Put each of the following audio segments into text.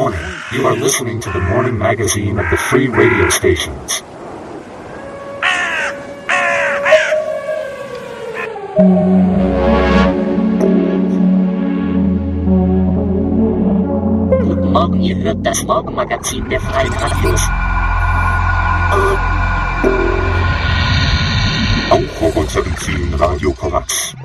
morning. You are listening to the morning magazine of the free radio stations. Guten Morgen, ihr hört das Morgenmagazin der Freien Radios. Auch auf unserem vielen Radio Korax.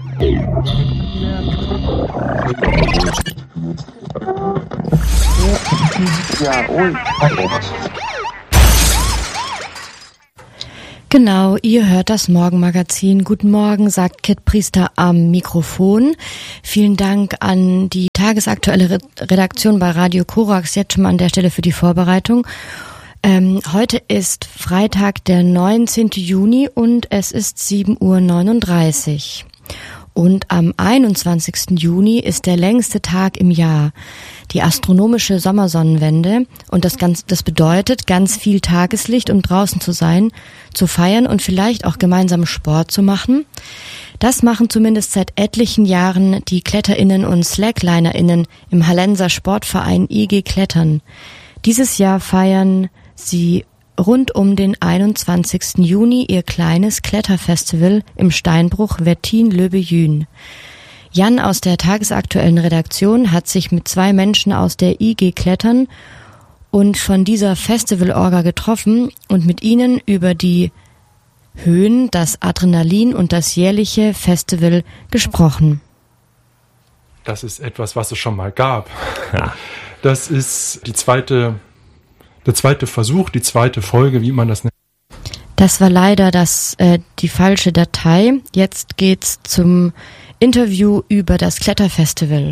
Genau, ihr hört das Morgenmagazin. Guten Morgen, sagt Kit Priester am Mikrofon. Vielen Dank an die tagesaktuelle Redaktion bei Radio Korax, jetzt schon mal an der Stelle für die Vorbereitung. Heute ist Freitag, der 19. Juni und es ist 7:39 Uhr. Und am 21. Juni ist der längste Tag im Jahr, die astronomische Sommersonnenwende. Und das bedeutet, ganz viel Tageslicht, um draußen zu sein, zu feiern und vielleicht auch gemeinsam Sport zu machen. Das machen zumindest seit etlichen Jahren die KletterInnen und SlacklinerInnen im Hallenser Sportverein IG Klettern. Dieses Jahr feiern sie rund um den 21. Juni ihr kleines Kletterfestival im Steinbruch Wettin-Löbejün. Jan aus der tagesaktuellen Redaktion hat sich mit 2 Menschen aus der IG Klettern und von dieser Festivalorga getroffen und mit ihnen über die Höhen, das Adrenalin und das jährliche Festival gesprochen. Das ist etwas, was es schon mal gab. Ja. Das ist der zweite Versuch, die zweite Folge, wie man das nennt. Das war leider die falsche Datei. Jetzt geht's zum Interview über das Kletterfestival.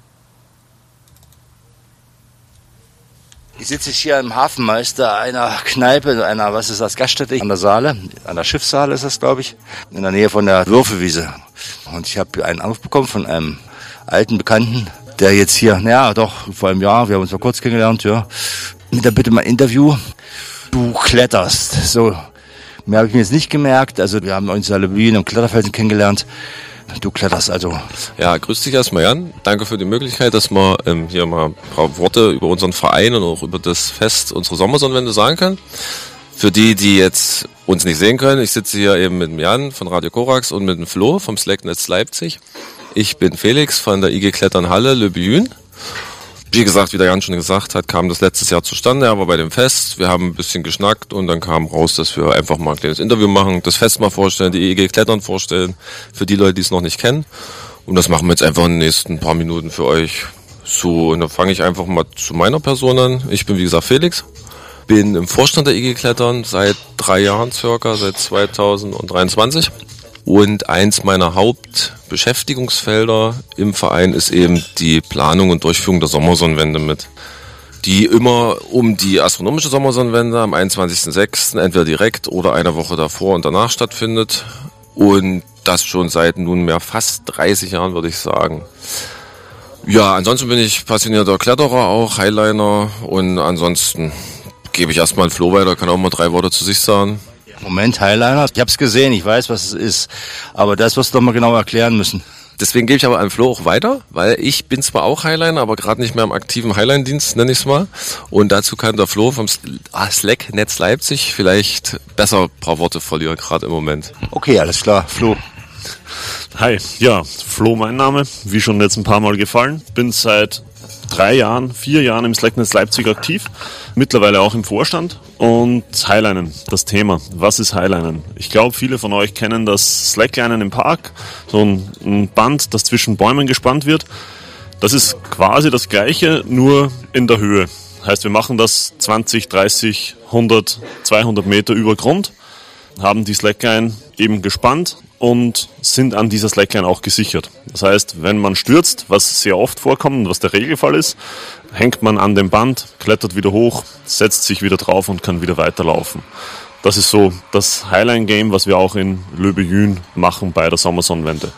Ich sitze hier im Hafenmeister einer Kneipe, was ist das, Gaststätte an der Saale, an der Schiffssaale ist das, glaube ich, in der Nähe von der Würfelwiese. Und ich habe einen Anruf bekommen von einem alten Bekannten, der jetzt hier, vor einem Jahr, wir haben uns mal kurz kennengelernt, ja, mit der Bitte mal Interview. Du kletterst. So, mehr habe ich mir jetzt nicht gemerkt. Also wir haben uns in Löbejün am Kletterfelsen kennengelernt. Du kletterst also. Ja, grüß dich erstmal, Jan. Danke für die Möglichkeit, dass wir hier mal ein paar Worte über unseren Verein und auch über das Fest, unsere Sommersonnenwende sagen können. Für die jetzt uns nicht sehen können, ich sitze hier eben mit dem Jan von Radio Korax und mit dem Flo vom Slacknetz Leipzig. Ich bin Felix von der IG Klettern Halle Löbejün. Wie gesagt, wie der Jan schon gesagt hat, kam das letztes Jahr zustande, aber bei dem Fest, wir haben ein bisschen geschnackt und dann kam raus, dass wir einfach mal ein kleines Interview machen, das Fest mal vorstellen, die IG Klettern vorstellen, für die Leute, die es noch nicht kennen. Und das machen wir jetzt einfach in den nächsten paar Minuten für euch. So, und dann fange ich einfach mal zu meiner Person an. Ich bin, wie gesagt, Felix, bin im Vorstand der IG Klettern seit 3 Jahren circa, seit 2023. Und eins meiner Hauptbeschäftigungsfelder im Verein ist eben die Planung und Durchführung der Sommersonnenwende mit. Die immer um die astronomische Sommersonnenwende am 21.06. entweder direkt oder eine Woche davor und danach stattfindet. Und das schon seit nunmehr fast 30 Jahren, würde ich sagen. Ja, ansonsten bin ich passionierter Kletterer auch, Highliner. Und ansonsten gebe ich erstmal an Flo weiter, kann auch mal 3 Worte zu sich sagen. Moment, Highliner. Ich habe es gesehen, ich weiß, was es ist. Aber das wirst du doch mal genau erklären müssen. Deswegen gebe ich aber an Flo auch weiter, weil ich bin zwar auch Highliner, aber gerade nicht mehr im aktiven Highline-Dienst, nenne ich es mal. Und dazu kann der Flo vom Slacknetz Leipzig vielleicht besser ein paar Worte verlieren, gerade im Moment. Okay, alles klar. Flo. Hi, ja, Flo mein Name, wie schon jetzt ein paar Mal gefallen. Bin seit 4 Jahren im Slacknetz Leipzig aktiv, mittlerweile auch im Vorstand. Und Highlinen, das Thema. Was ist Highlinen? Ich glaube, viele von euch kennen das Slacklinen im Park, so ein Band, das zwischen Bäumen gespannt wird. Das ist quasi das Gleiche, nur in der Höhe. Heißt, wir machen das 20, 30, 100, 200 Meter über Grund, haben die Slackline eben gespannt und sind an dieser Slackline auch gesichert. Das heißt, wenn man stürzt, was sehr oft vorkommt und was der Regelfall ist, hängt man an dem Band, klettert wieder hoch, setzt sich wieder drauf und kann wieder weiterlaufen. Das ist so das Highline-Game, was wir auch in Löbejün machen bei der Sommersonnenwende.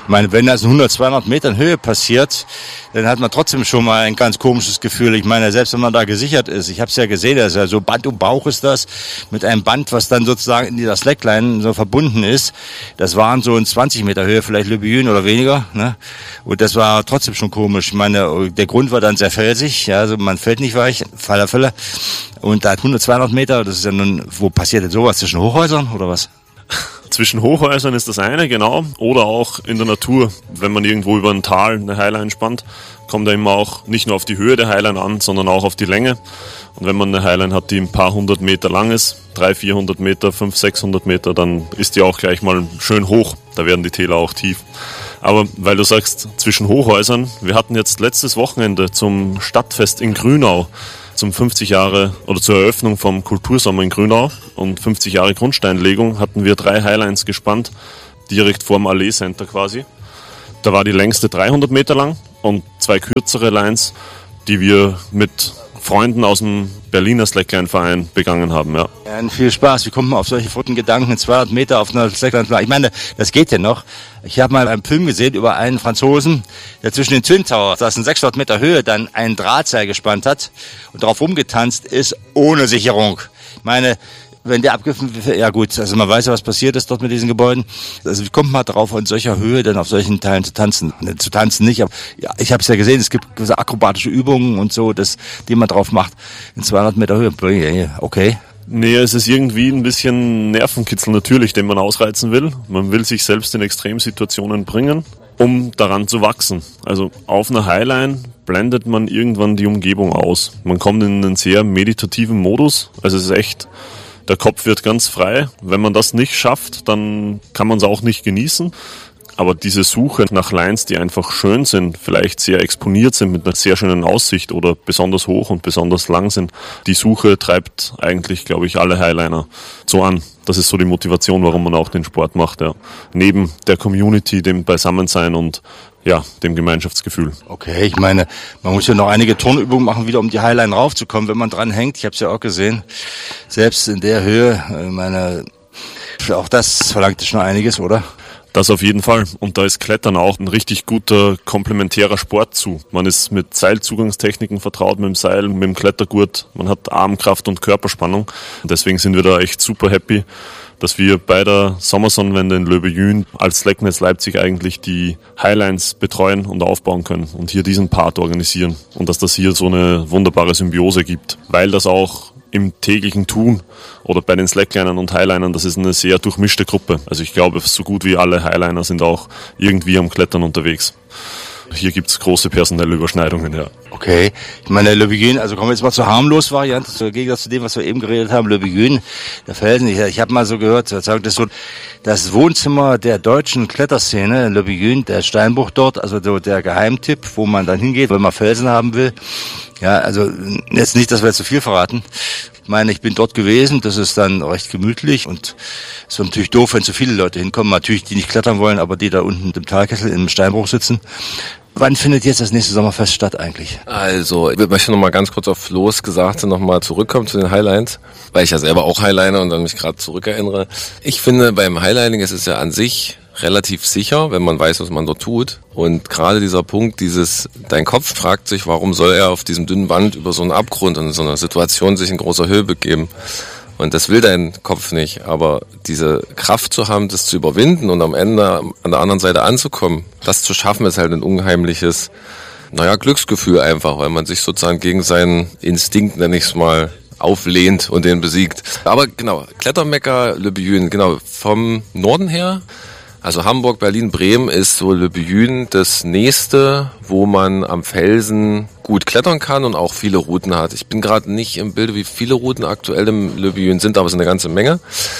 Ich meine, wenn das in 100, 200 Metern Höhe passiert, dann hat man trotzdem schon mal ein ganz komisches Gefühl. Ich meine, selbst wenn man da gesichert ist, ich habe es ja gesehen, das ist ja so Band um Bauch ist das, mit einem Band, was dann sozusagen in dieser Slackline so verbunden ist. Das waren so in 20 Meter Höhe, vielleicht Le Buyune oder weniger, ne? Und das war trotzdem schon komisch. Ich meine, der Grund war dann sehr felsig, ja, also man fällt nicht weich, Fälle. Und da 100, 200 Meter, das ist ja nun, wo passiert denn sowas? Zwischen Hochhäusern oder was? Zwischen Hochhäusern ist das eine, genau. Oder auch in der Natur, wenn man irgendwo über ein Tal eine Highline spannt, kommt da immer auch nicht nur auf die Höhe der Highline an, sondern auch auf die Länge. Und wenn man eine Highline hat, die ein paar hundert Meter lang ist, 300, 400 Meter, 500, 600 Meter, dann ist die auch gleich mal schön hoch. Da werden die Täler auch tief. Aber weil du sagst, zwischen Hochhäusern, wir hatten jetzt letztes Wochenende zum Stadtfest in Grünau, zum 50 Jahre oder zur Eröffnung vom Kultursommer in Grünau und 50 Jahre Grundsteinlegung hatten wir 3 Highlines gespannt, direkt vorm Allee Center quasi. Da war die längste 300 Meter lang und 2 kürzere Lines, die wir mit Freunden aus dem Berliner Slackline-Verein begangen haben, ja. Ja, viel Spaß. Wie kommt man auf solche verrückten Gedanken, 200 Meter auf einer Slackline? Ich meine, das geht ja noch. Ich habe mal einen Film gesehen über einen Franzosen, der zwischen den Twin Towers, das in 600 Meter Höhe, dann ein Drahtseil gespannt hat und darauf rumgetanzt ist, ohne Sicherung. Ich meine, wenn der abgegriffen wird, ja gut, also man weiß ja, was passiert ist dort mit diesen Gebäuden. Also wie kommt man darauf, in solcher Höhe dann auf solchen Teilen zu tanzen? Zu tanzen nicht, aber ja, ich habe es ja gesehen, es gibt gewisse akrobatische Übungen und so, die man drauf macht in 200 Meter Höhe. Okay. Nee, es ist irgendwie ein bisschen Nervenkitzel natürlich, den man ausreizen will. Man will sich selbst in Extremsituationen bringen, um daran zu wachsen. Also auf einer Highline blendet man irgendwann die Umgebung aus. Man kommt in einen sehr meditativen Modus. Also es ist echt, der Kopf wird ganz frei. Wenn man das nicht schafft, dann kann man es auch nicht genießen. Aber diese Suche nach Lines, die einfach schön sind, vielleicht sehr exponiert sind mit einer sehr schönen Aussicht oder besonders hoch und besonders lang sind, die Suche treibt eigentlich, glaube ich, alle Highliner so an. Das ist so die Motivation, warum man auch den Sport macht. Ja. Neben der Community, dem Beisammensein und ja, dem Gemeinschaftsgefühl. Okay, ich meine, man muss ja noch einige Turnübungen machen, wieder um die Highline raufzukommen, wenn man dran hängt. Ich habe es ja auch gesehen, selbst in der Höhe, auch das verlangt schon einiges, oder? Das auf jeden Fall. Und da ist Klettern auch ein richtig guter komplementärer Sport zu. Man ist mit Seilzugangstechniken vertraut, mit dem Seil, mit dem Klettergurt. Man hat Armkraft und Körperspannung. Und deswegen sind wir da echt super happy, dass wir bei der Sommersonnenwende in Le Buyune als Slackness Leipzig eigentlich die Highlines betreuen und aufbauen können und hier diesen Part organisieren. Und dass das hier so eine wunderbare Symbiose gibt, weil das auch im täglichen Tun oder bei den Slacklinern und Highlinern, das ist eine sehr durchmischte Gruppe. Also ich glaube, so gut wie alle Highliner sind auch irgendwie am Klettern unterwegs. Hier gibt's große personelle Überschneidungen, ja. Okay, ich meine, Le Buyune, also kommen wir jetzt mal zur harmlos Variante, im Gegensatz zu dem, was wir eben geredet haben, Le Buyune, der Felsen. Ich habe mal so gehört, das ist so das Wohnzimmer der deutschen Kletterszene, Le Buyune, der Steinbruch dort, also so der Geheimtipp, wo man dann hingeht, wenn man Felsen haben will. Ja, also jetzt nicht, dass wir jetzt zu viel verraten. Ich meine, ich bin dort gewesen, das ist dann recht gemütlich und es ist natürlich doof, wenn zu viele Leute hinkommen, natürlich die nicht klettern wollen, aber die da unten im Talkessel im Steinbruch sitzen. Wann findet jetzt das nächste Sommerfest statt eigentlich? Also, ich möchte noch mal ganz kurz auf Flo's Gesagte noch mal zurückkommen zu den Highlines, weil ich ja selber auch Highliner und dann mich gerade zurückerinnere. Ich finde, beim Highlining ist es ja an sich relativ sicher, wenn man weiß, was man dort tut. Und gerade dieser Punkt, dein Kopf fragt sich, warum soll er auf diesem dünnen Band über so einen Abgrund und in so einer Situation sich in großer Höhe begeben? Und das will dein Kopf nicht. Aber diese Kraft zu haben, das zu überwinden und am Ende an der anderen Seite anzukommen, das zu schaffen, ist halt ein unheimliches, Glücksgefühl einfach, weil man sich sozusagen gegen seinen Instinkt, nenne ich es mal, auflehnt und den besiegt. Aber genau, Klettermecker Le Buyune, genau, vom Norden her, also Hamburg, Berlin, Bremen ist so Le Buyune das nächste, wo man am Felsen gut klettern kann und auch viele Routen hat. Ich bin gerade nicht im Bilde, wie viele Routen aktuell im Le Buyune sind, aber es sind eine ganze Menge.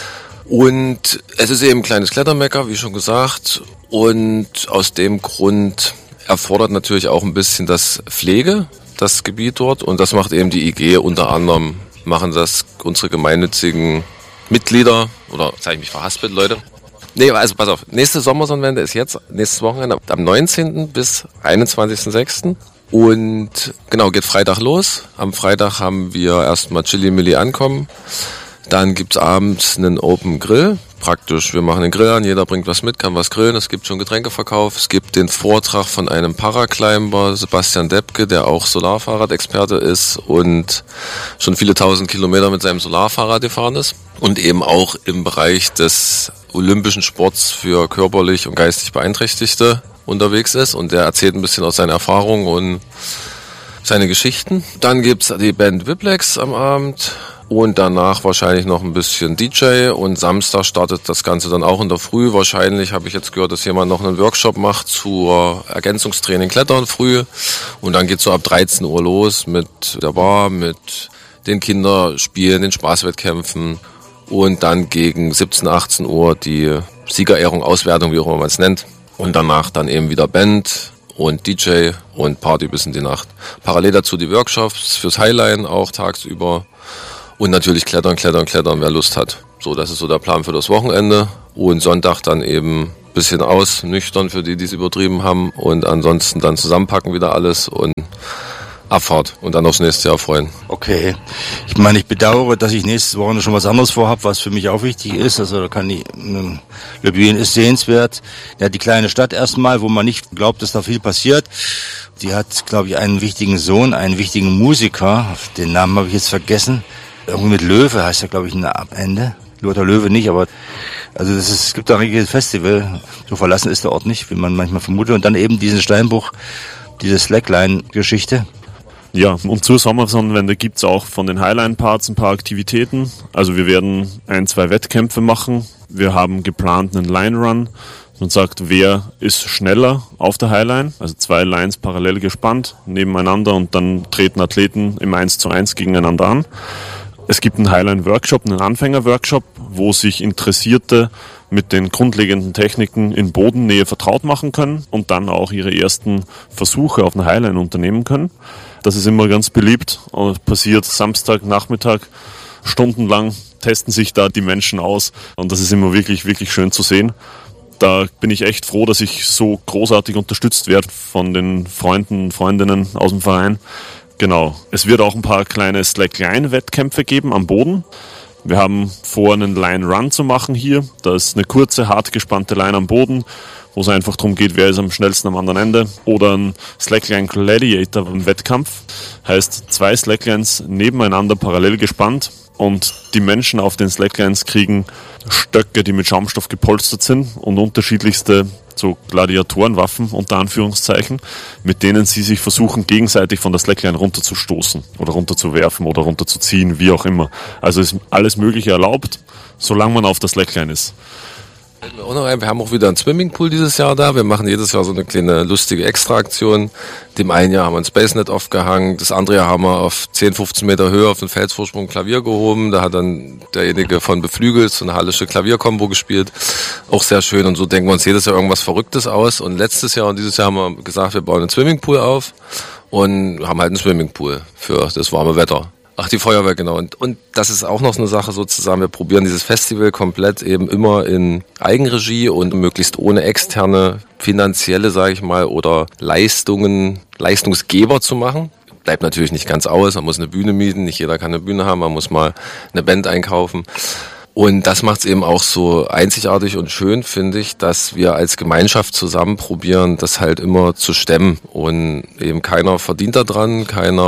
Und es ist eben ein kleines Klettermecker, wie schon gesagt. Und aus dem Grund erfordert natürlich auch ein bisschen das Pflege, das Gebiet dort. Und das macht eben die IG unter anderem, machen das unsere gemeinnützigen Mitglieder, oder zeige ich mich verhaspelt, Leute. Nee, also pass auf, nächste Sommersonnenwende ist jetzt, nächstes Wochenende, am 19. bis 21.06. Und genau, geht Freitag los. Am Freitag haben wir erstmal Chili Milli ankommen. Dann gibt's abends einen Open Grill. Praktisch, wir machen den Grill an, jeder bringt was mit, kann was grillen. Es gibt schon Getränkeverkauf. Es gibt den Vortrag von einem Paraclimber, Sebastian Debke, der auch Solarfahrradexperte ist und schon viele 1000 Kilometer mit seinem Solarfahrrad gefahren ist. Und eben auch im Bereich des olympischen Sports für körperlich und geistig Beeinträchtigte unterwegs ist. Und der erzählt ein bisschen aus seinen Erfahrungen und seine Geschichten. Dann gibt's die Band Whiplex am Abend. Und danach wahrscheinlich noch ein bisschen DJ und Samstag startet das Ganze dann auch in der Früh. Wahrscheinlich habe ich jetzt gehört, dass jemand noch einen Workshop macht zur Ergänzungstraining Klettern früh. Und dann geht's so ab 13 Uhr los mit der Bar, mit den Kinderspielen, den Spaßwettkämpfen. Und dann gegen 17, 18 Uhr die Siegerehrung, Auswertung, wie auch immer man es nennt. Und danach dann eben wieder Band und DJ und Party bis in die Nacht. Parallel dazu die Workshops fürs Highline auch tagsüber. Und natürlich klettern, wer Lust hat. So, das ist so der Plan für das Wochenende. Und Sonntag dann eben ein bisschen nüchtern für die es übertrieben haben. Und ansonsten dann zusammenpacken wieder alles und Abfahrt und dann aufs nächste Jahr freuen. Okay. Ich meine, ich bedauere, dass ich nächstes Wochenende schon was anderes vorhabe, was für mich auch wichtig ist. Also da kann ich, Le Buen ist sehenswert. Ja, die kleine Stadt erstmal, wo man nicht glaubt, dass da viel passiert. Die hat, glaube ich, einen wichtigen Sohn, einen wichtigen Musiker. Den Namen habe ich jetzt vergessen. Irgendwie mit Löwe heißt er, glaube ich, am Ende. Lothar Löwe nicht, aber also es gibt da ein richtiges Festival. So verlassen ist der Ort nicht, wie man manchmal vermutet. Und dann eben diesen Steinbruch, diese Slackline-Geschichte. Ja, und zur Sommersonnenwende gibt's auch von den Highline-Parts ein paar Aktivitäten. Also wir werden 1-2 Wettkämpfe machen. Wir haben geplant einen Line-Run. Man sagt, wer ist schneller auf der Highline? Also 2 Lines parallel gespannt, nebeneinander und dann treten Athleten im 1:1 gegeneinander an. Es gibt einen Highline-Workshop, einen Anfänger-Workshop, wo sich Interessierte mit den grundlegenden Techniken in Bodennähe vertraut machen können und dann auch ihre ersten Versuche auf einer Highline unternehmen können. Das ist immer ganz beliebt und passiert Samstagnachmittag stundenlang, testen sich da die Menschen aus und das ist immer wirklich, wirklich schön zu sehen. Da bin ich echt froh, dass ich so großartig unterstützt werde von den Freunden und Freundinnen aus dem Verein. Genau. Es wird auch ein paar kleine Slackline-Wettkämpfe geben am Boden. Wir haben vor, einen Line-Run zu machen hier. Da ist eine kurze, hart gespannte Line am Boden, wo es einfach darum geht, wer ist am schnellsten am anderen Ende. Oder ein Slackline Gladiator im Wettkampf. Heißt 2 Slacklines nebeneinander parallel gespannt. Und die Menschen auf den Slacklines kriegen Stöcke, die mit Schaumstoff gepolstert sind und unterschiedlichste so Gladiatorenwaffen, unter Anführungszeichen, mit denen sie sich versuchen, gegenseitig von der Slackline runterzustoßen oder runterzuwerfen oder runterzuziehen, wie auch immer. Also ist alles Mögliche erlaubt, solange man auf der Slackline ist. Wir haben auch wieder einen Swimmingpool dieses Jahr da. Wir machen jedes Jahr so eine kleine lustige Extraaktion. Dem einen Jahr haben wir ein SpaceNet aufgehangen, das andere Jahr haben wir auf 10, 15 Meter Höhe auf den Felsvorsprung Klavier gehoben. Da hat dann derjenige von Beflügelt so eine hallische Klavierkombo gespielt. Auch sehr schön und so denken wir uns jedes Jahr irgendwas Verrücktes aus. Und letztes Jahr und dieses Jahr haben wir gesagt, wir bauen einen Swimmingpool auf und haben halt einen Swimmingpool für das warme Wetter. Ach, die Feuerwehr, genau. Und das ist auch noch so eine Sache sozusagen. Wir probieren dieses Festival komplett eben immer in Eigenregie und möglichst ohne externe finanzielle, sage ich mal, oder Leistungsgeber zu machen. Bleibt natürlich nicht ganz aus. Man muss eine Bühne mieten. Nicht jeder kann eine Bühne haben. Man muss mal eine Band einkaufen. Und das macht es eben auch so einzigartig und schön, finde ich, dass wir als Gemeinschaft zusammen probieren, das halt immer zu stemmen. Und eben keiner verdient da dran,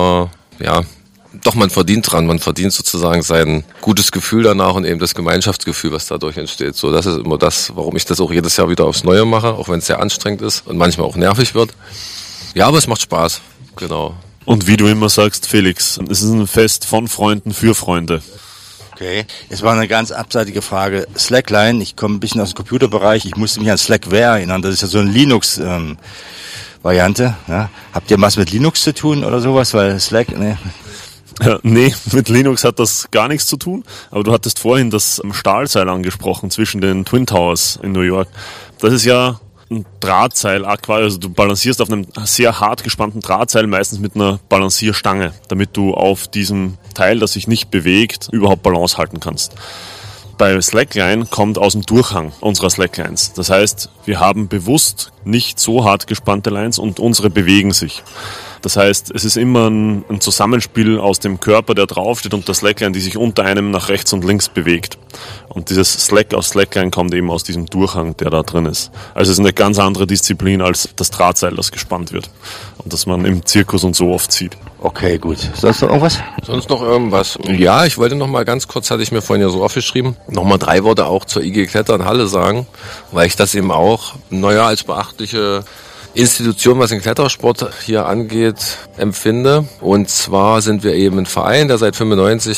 doch, man verdient dran. Man verdient sozusagen sein gutes Gefühl danach und eben das Gemeinschaftsgefühl, was dadurch entsteht. So, das ist immer das, warum ich das auch jedes Jahr wieder aufs Neue mache, auch wenn es sehr anstrengend ist und manchmal auch nervig wird. Ja, aber es macht Spaß. Genau. Und wie du immer sagst, Felix, es ist ein Fest von Freunden für Freunde. Okay, es war eine ganz abseitige Frage. Slackline, ich komme ein bisschen aus dem Computerbereich, ich musste mich an Slackware erinnern, das ist ja so eine Linux-Variante. Ja. Habt ihr was mit Linux zu tun oder sowas? Weil Slack, ne? Ja, nee, mit Linux hat das gar nichts zu tun, aber du hattest vorhin das Stahlseil angesprochen zwischen den Twin Towers in New York. Das ist ja ein Drahtseil, also du balancierst auf einem sehr hart gespannten Drahtseil, meistens mit einer Balancierstange, damit du auf diesem Teil, das sich nicht bewegt, überhaupt Balance halten kannst. Bei Slackline kommt aus dem Durchhang unserer Slacklines. Das heißt, wir haben bewusst nicht so hart gespannte Lines und unsere bewegen sich. Das heißt, es ist immer ein Zusammenspiel aus dem Körper, der draufsteht, und der Slackline, die sich unter einem nach rechts und links bewegt. Und dieses Slack aus Slackline kommt eben aus diesem Durchhang, der da drin ist. Also es ist eine ganz andere Disziplin als das Drahtseil, das gespannt wird. Und das man im Zirkus und so oft sieht. Okay, gut. Sonst noch irgendwas? Sonst noch irgendwas? Ja, ich wollte noch mal ganz kurz, hatte ich mir vorhin ja so aufgeschrieben, noch mal 3 Worte auch zur IG Klettern Halle sagen, weil ich das eben auch, als beachtliche Institution, was den Klettersport hier angeht, empfinde. Und zwar sind wir eben ein Verein, der seit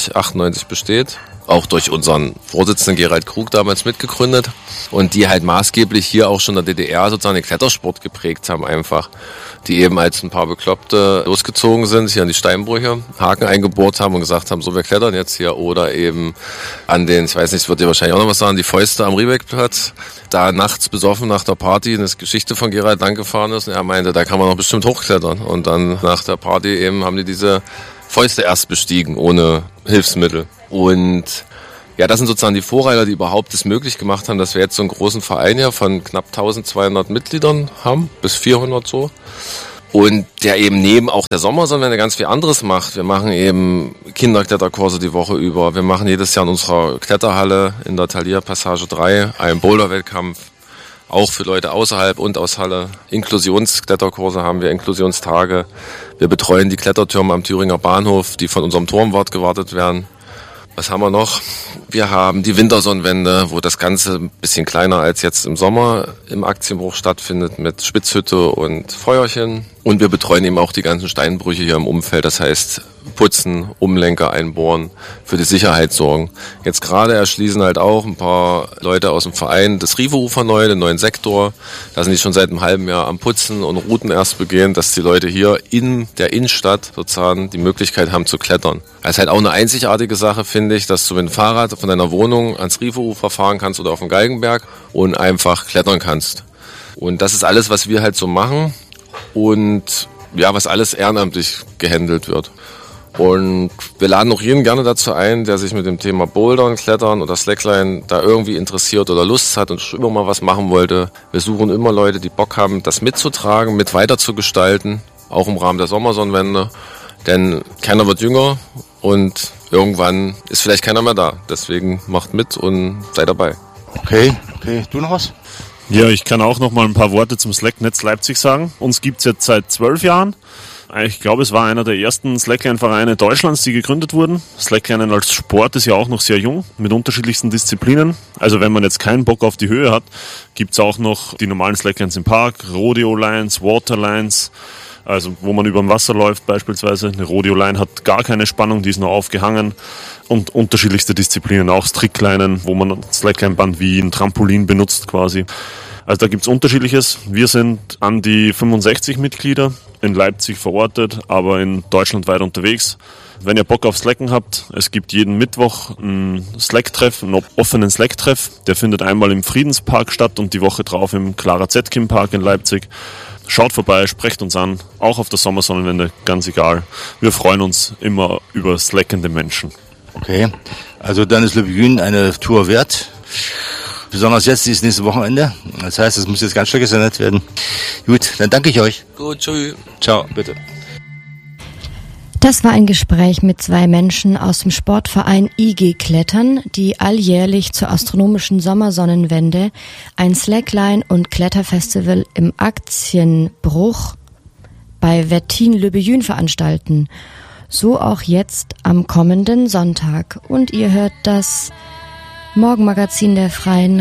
98 besteht. Auch durch unseren Vorsitzenden Gerald Krug damals mitgegründet. Und die halt maßgeblich hier auch schon in der DDR sozusagen den Klettersport geprägt haben einfach. Die eben als ein paar Bekloppte losgezogen sind, hier an die Steinbrüche, Haken eingebohrt haben und gesagt haben, so, wir klettern jetzt hier. Oder eben an den, ich weiß nicht, es wird dir wahrscheinlich auch noch was sagen, die Fäuste am Riebeckplatz. Da nachts besoffen nach der Party eine Geschichte von Gerald lang gefahren ist. Und er meinte, da kann man doch bestimmt hochklettern. Und dann nach der Party eben haben die diese Fäuste erst bestiegen, ohne Hilfsmittel. Und ja, das sind sozusagen die Vorreiter, die überhaupt es möglich gemacht haben, dass wir jetzt so einen großen Verein hier von knapp 1200 Mitgliedern haben, bis 400 so. Und der eben neben auch der Sommersonnenwende ganz viel anderes macht. Wir machen eben Kinderkletterkurse die Woche über. Wir machen jedes Jahr in unserer Kletterhalle in der Thalia Passage 3 einen Boulderwettkampf. Auch für Leute außerhalb und aus Halle. Inklusionskletterkurse haben wir, Inklusionstage. Wir betreuen die Klettertürme am Thüringer Bahnhof, die von unserem Turmwart gewartet werden. Was haben wir noch? Wir haben die Wintersonnenwende, wo das Ganze ein bisschen kleiner als jetzt im Sommer im Aktienbruch stattfindet mit Spitzhütte und Feuerchen. Und wir betreuen eben auch die ganzen Steinbrüche hier im Umfeld, das heißt putzen, Umlenker einbohren, für die Sicherheit sorgen. Jetzt gerade erschließen halt auch ein paar Leute aus dem Verein das Rive-Ufer neu, den neuen Sektor. Da sind die schon seit einem halben Jahr am Putzen und Routen erst begehen, dass die Leute hier in der Innenstadt sozusagen die Möglichkeit haben zu klettern. Das ist halt auch eine einzigartige Sache, finde ich, dass du mit dem Fahrrad von deiner Wohnung ans Rive-Ufer fahren kannst oder auf den Galgenberg und einfach klettern kannst. Und das ist alles, was wir halt so machen und ja, was alles ehrenamtlich gehandelt wird. Und wir laden auch jeden gerne dazu ein, der sich mit dem Thema Bouldern, Klettern oder Slackline da irgendwie interessiert oder Lust hat und schon immer mal was machen wollte. Wir suchen immer Leute, die Bock haben, das mitzutragen, mit weiterzugestalten, auch im Rahmen der Sommersonnenwende. Denn keiner wird jünger und irgendwann ist vielleicht keiner mehr da. Deswegen macht mit und seid dabei. Okay. Du noch was? Ja, ich kann auch noch mal ein paar Worte zum Slacknetz Leipzig sagen. Uns gibt's jetzt seit 12 Jahren. Ich glaube, es war einer der ersten Slackline-Vereine Deutschlands, die gegründet wurden. Slackline als Sport ist ja auch noch sehr jung, mit unterschiedlichsten Disziplinen. Also wenn man jetzt keinen Bock auf die Höhe hat, gibt's auch noch die normalen Slacklines im Park, Rodeo-Lines, Waterlines, also wo man über dem Wasser läuft beispielsweise. Eine Rodeo-Line hat gar keine Spannung, die ist nur aufgehangen. Und unterschiedlichste Disziplinen, auch Strickleinen, wo man Slackline-Band wie ein Trampolin benutzt quasi. Also da gibt's Unterschiedliches. Wir sind an die 65 Mitglieder in Leipzig verortet, aber in Deutschland weit unterwegs. Wenn ihr Bock auf Slacken habt, es gibt jeden Mittwoch einen Slack-Treff, einen offenen Slack-Treff. Der findet einmal im Friedenspark statt und die Woche drauf im Clara Zetkin Park in Leipzig. Schaut vorbei, sprecht uns an, auch auf der Sommersonnenwende, ganz egal. Wir freuen uns immer über slackende Menschen. Okay, also dann ist Le Bugün eine Tour wert. Besonders jetzt, dieses nächste Wochenende. Das heißt, es muss jetzt ganz stark gesendet werden. Gut, dann danke ich euch. Gut, tschüss. Ciao, bitte. Das war ein Gespräch mit 2 Menschen aus dem Sportverein IG Klettern, die alljährlich zur astronomischen Sommersonnenwende ein Slackline- und Kletterfestival im Aktienbruch bei Wettin-Le Bugün veranstalten. So auch jetzt am kommenden Sonntag. Und ihr hört das Morgenmagazin der Freien